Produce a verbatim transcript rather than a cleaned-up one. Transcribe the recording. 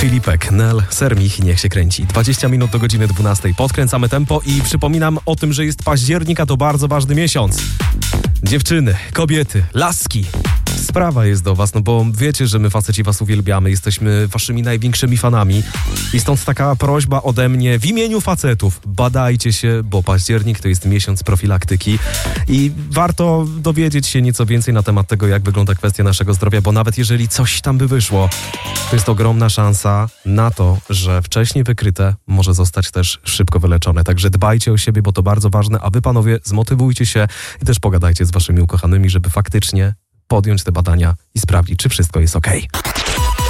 Filipek, Nel, Sermich, niech się kręci. dwadzieścia minut do godziny dwunastej. Podkręcamy tempo i przypominam o tym, że jest październik, a to bardzo ważny miesiąc. Dziewczyny, kobiety, laski. Sprawa jest do was, no bo wiecie, że my faceci was uwielbiamy, jesteśmy waszymi największymi fanami i stąd taka prośba ode mnie w imieniu facetów. Badajcie się, bo październik to jest miesiąc profilaktyki i warto dowiedzieć się nieco więcej na temat tego, jak wygląda kwestia naszego zdrowia, bo nawet jeżeli coś tam by wyszło, to jest ogromna szansa na to, że wcześniej wykryte może zostać też szybko wyleczone. Także dbajcie o siebie, bo to bardzo ważne, a wy panowie zmotywujcie się i też pogadajcie z waszymi ukochanymi, żeby faktycznie podjąć te badania i sprawdzić, czy wszystko jest okej.